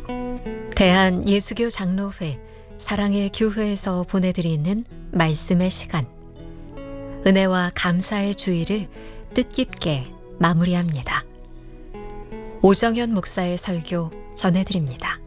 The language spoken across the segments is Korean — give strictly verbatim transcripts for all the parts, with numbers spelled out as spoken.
대한예수교 장로회 사랑의 교회에서 보내드리는 말씀의 시간, 은혜와 감사의 주의를 뜻깊게 마무리합니다. 오정현 목사의 설교 전해드립니다.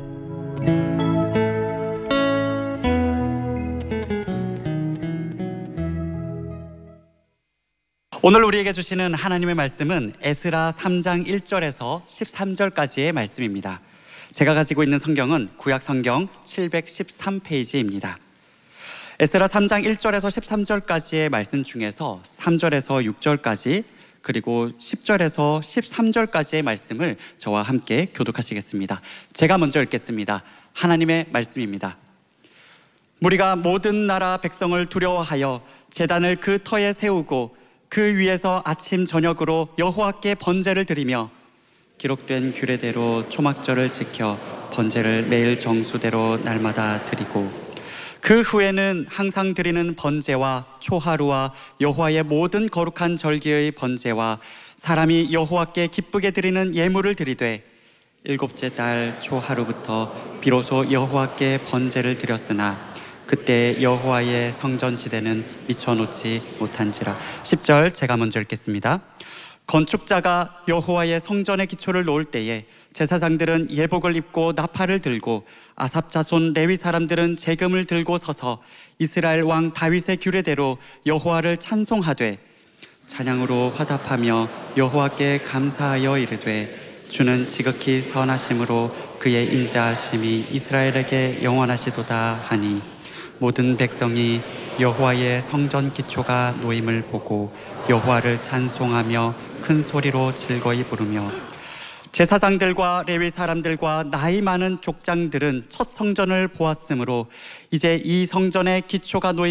오늘 우리에게 주시는 하나님의 말씀은 에스라 삼 장 일 절에서 십삼 절까지의 말씀입니다. 제가 가지고 있는 성경은 구약 성경 칠백십삼 페이지입니다. 에스라 삼 장 일 절에서 십삼 절까지의 말씀 중에서 삼 절에서 육 절까지, 그리고 십 절에서 십삼 절까지의 말씀을 저와 함께 교독하시겠습니다. 제가 먼저 읽겠습니다. 하나님의 말씀입니다. 무리가 모든 나라 백성을 두려워하여 제단을 그 터에 세우고 그 위에서 아침 저녁으로 여호와께 번제를 드리며 기록된 규례대로 초막절을 지켜 번제를 매일 정수대로 날마다 드리고, 그 후에는 항상 드리는 번제와 초하루와 여호와의 모든 거룩한 절기의 번제와 사람이 여호와께 기쁘게 드리는 예물을 드리되, 일곱째 달 초하루부터 비로소 여호와께 번제를 드렸으나 그때 여호와의 성전지대는 미쳐놓지 못한지라. 십 절 제가 먼저 읽겠습니다. 건축자가 여호와의 성전의 기초를 놓을 때에 제사장들은 예복을 입고 나팔을 들고 아삽 자손 레위 사람들은 재금을 들고 서서 이스라엘 왕 다윗의 규례대로 여호와를 찬송하되 찬양으로 화답하며 여호와께 감사하여 이르되 주는 지극히 선하심으로 그의 인자하심이 이스라엘에게 영원하시도다 하니, 모든 백성이 여호와의 성전 기초가 놓임을 보고 여호와를 찬송하며 큰 소리로 즐거이 부르며, 제사장들과 레위 사람들과 나이 많은 족장들은 첫 성전을 보았으므로 이제 이 성전의 기초가 놓임